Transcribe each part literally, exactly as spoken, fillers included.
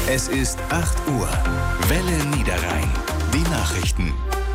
Es ist acht Uhr. Welle Niederrhein. Die Nachrichten.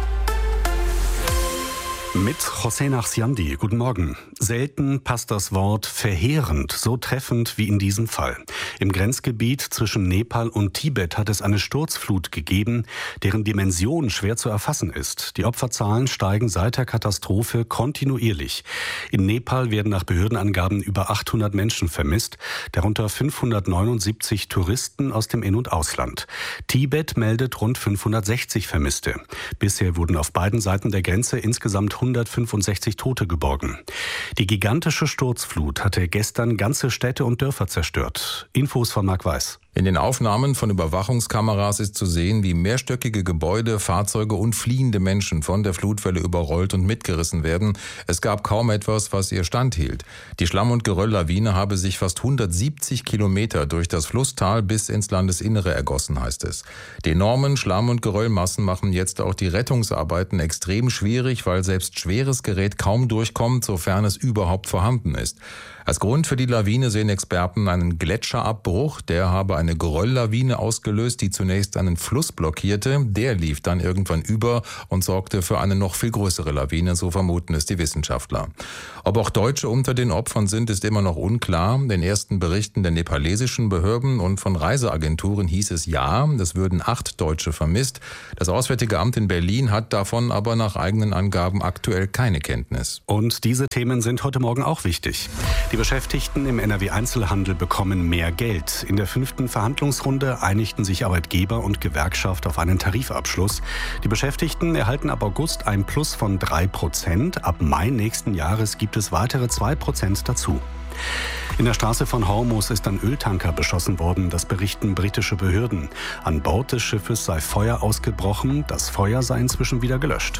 Mit José Nachsiandi. Guten Morgen. Selten passt das Wort verheerend so treffend wie in diesem Fall. Im Grenzgebiet zwischen Nepal und Tibet hat es eine Sturzflut gegeben, deren Dimension schwer zu erfassen ist. Die Opferzahlen steigen seit der Katastrophe kontinuierlich. In Nepal werden nach Behördenangaben über achthundert Menschen vermisst, darunter fünfhundertneunundsiebzig Touristen aus dem In- und Ausland. Tibet meldet rund fünfhundertsechzig Vermisste. Bisher wurden auf beiden Seiten der Grenze insgesamt hundertfünfundsechzig Tote geborgen. Die gigantische Sturzflut hatte gestern ganze Städte und Dörfer zerstört. Infos von Marc Weiß. In den Aufnahmen von Überwachungskameras ist zu sehen, wie mehrstöckige Gebäude, Fahrzeuge und fliehende Menschen von der Flutwelle überrollt und mitgerissen werden. Es gab kaum etwas, was ihr standhielt. Die Schlamm- und Gerölllawine habe sich fast hundertsiebzig Kilometer durch das Flusstal bis ins Landesinnere ergossen, heißt es. Die enormen Schlamm- und Geröllmassen machen jetzt auch die Rettungsarbeiten extrem schwierig, weil selbst schweres Gerät kaum durchkommt, sofern es überhaupt vorhanden ist. Als Grund für die Lawine sehen Experten einen Gletscherabbruch. Der habe eine Gerölllawine ausgelöst, die zunächst einen Fluss blockierte. Der lief dann irgendwann über und sorgte für eine noch viel größere Lawine, so vermuten es die Wissenschaftler. Ob auch Deutsche unter den Opfern sind, ist immer noch unklar. Den ersten Berichten der nepalesischen Behörden und von Reiseagenturen hieß es ja, es würden acht Deutsche vermisst. Das Auswärtige Amt in Berlin hat davon aber nach eigenen Angaben aktuell keine Kenntnis. Und diese Themen sind heute Morgen auch wichtig. Die Beschäftigten im N R W-Einzelhandel bekommen mehr Geld. In der fünften Verhandlungsrunde einigten sich Arbeitgeber und Gewerkschaft auf einen Tarifabschluss. Die Beschäftigten erhalten ab August ein Plus von drei Prozent. Ab Mai nächsten Jahres gibt es weitere zwei Prozent dazu. In der Straße von Hormuz ist ein Öltanker beschossen worden, das berichten britische Behörden. An Bord des Schiffes sei Feuer ausgebrochen, das Feuer sei inzwischen wieder gelöscht.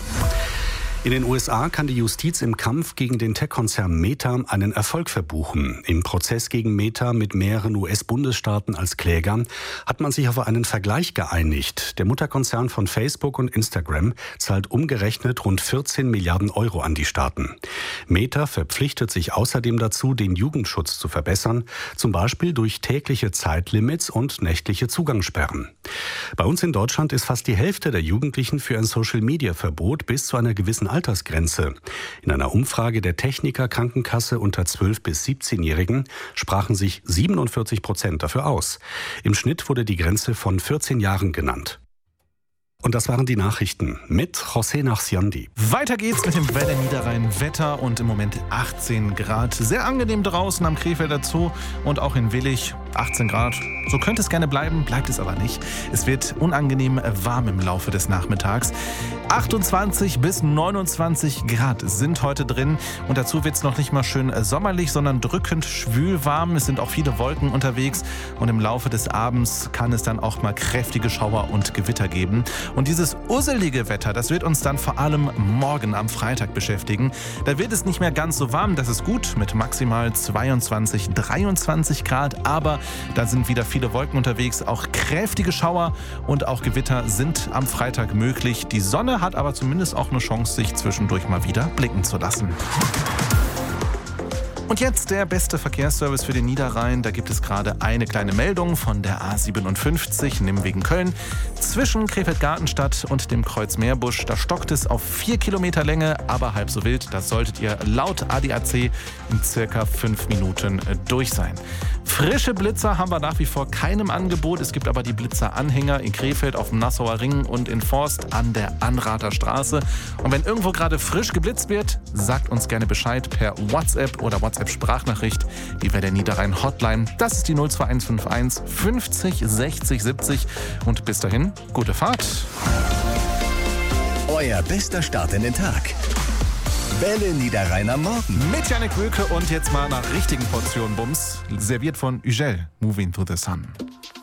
In den U S A kann die Justiz im Kampf gegen den Tech-Konzern Meta einen Erfolg verbuchen. Im Prozess gegen Meta mit mehreren U S-Bundesstaaten als Kläger hat man sich auf einen Vergleich geeinigt. Der Mutterkonzern von Facebook und Instagram zahlt umgerechnet rund vierzehn Milliarden Euro an die Staaten. Meta verpflichtet sich außerdem dazu, den Jugendschutz zu verbessern, zum Beispiel durch tägliche Zeitlimits und nächtliche Zugangssperren. Bei uns in Deutschland ist fast die Hälfte der Jugendlichen für ein Social-Media-Verbot bis zu einer gewissen Altersgrenze. In einer Umfrage der Techniker Krankenkasse unter zwölf- bis siebzehnjährigen sprachen sich siebenundvierzig Prozent dafür aus. Im Schnitt wurde die Grenze von vierzehn Jahren genannt. Und das waren die Nachrichten mit José Nachsiandi. Weiter geht's mit dem Welle Niederrhein Wetter und im Moment achtzehn Grad. Sehr angenehm draußen am Krefelder Zoo und auch in Willich achtzehn Grad. So könnte es gerne bleiben, bleibt es aber nicht. Es wird unangenehm warm im Laufe des Nachmittags. achtundzwanzig bis neunundzwanzig Grad sind heute drin und dazu wird es noch nicht mal schön sommerlich, sondern drückend schwül warm. Es sind auch viele Wolken unterwegs und im Laufe des Abends kann es dann auch mal kräftige Schauer und Gewitter geben. Und dieses usselige Wetter, das wird uns dann vor allem morgen am Freitag beschäftigen. Da wird es nicht mehr ganz so warm, das ist gut, mit maximal zweiundzwanzig, dreiundzwanzig Grad. Aber da sind wieder viele Wolken unterwegs, auch kräftige Schauer und auch Gewitter sind am Freitag möglich. Die Sonne hat aber zumindest auch eine Chance, sich zwischendurch mal wieder blicken zu lassen. Und jetzt der beste Verkehrsservice für den Niederrhein. Da gibt es gerade eine kleine Meldung von der A siebenundfünfzig Nimwegen-Köln. Zwischen Krefeld-Gartenstadt und dem Kreuz Meerbusch, da stockt es auf vier Kilometer Länge, aber halb so wild. Das solltet ihr laut A D A C in circa fünf Minuten durch sein. Frische Blitzer haben wir nach wie vor keinem Angebot. Es gibt aber die Blitzer-Anhänger in Krefeld auf dem Nassauer Ring und in Forst an der Anrather Straße. Und wenn irgendwo gerade frisch geblitzt wird, sagt uns gerne Bescheid per WhatsApp oder WhatsApp-Sprachnachricht. Die Welle Niederrhein Hotline, das ist die null zwei eins fünf eins fünfzig sechzig siebzig. Und bis dahin, gute Fahrt. Euer bester Start in den Tag. Welle Niederrhein am Morgen. Mit Jannik Wülke und jetzt mal nach richtigen Portionen Bums. Serviert von Ugel, Moving to the Sun.